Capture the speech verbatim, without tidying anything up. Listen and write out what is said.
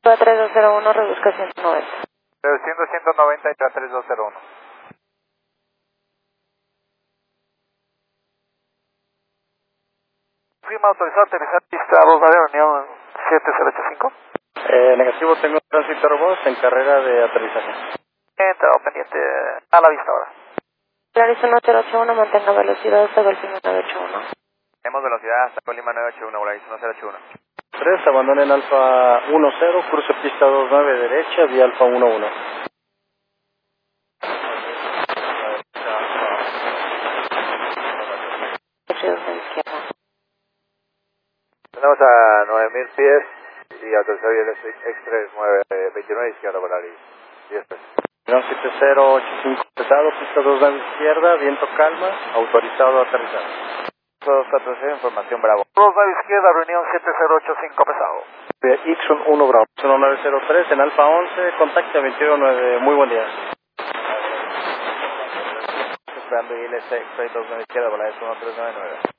tres dos cero uno, reduzca ciento noventa. Reduciendo ciento noventa y tres dos cero uno. Firma autorizado a aterrizar pista dos nueve, reunión siete cero ocho cinco. Eh, negativo, tengo tránsito robos en carrera de aterrizaje. Entrado pendiente a la vista ahora. Polaris uno cero ocho uno, mantenga velocidad hasta Golfino nueve ocho uno. Tenemos velocidad hasta Colima nueve ocho uno, Polaris uno cero ocho uno. tres, abandonen Alfa uno cero, cruce pista dos nueve derecha, vía Alfa uno uno. Tenemos a nueve mil pies y autorizado el Express nueve veintinueve izquierda, Polaris diez tres. siete cero ocho cinco pesado, pista dos nueve izquierda, viento calma, autorizado a aterrizar. dos cuatro cero, información Bravo. dos nueve izquierda, reunión siete cero ocho cinco pesado. Ixon uno Bravo. uno nueve cero tres en Alfa once, contacto veintiuno nueve, muy buen día. Esperando I L S Express dos nueve izquierda, Polaris uno tres nueve nueve.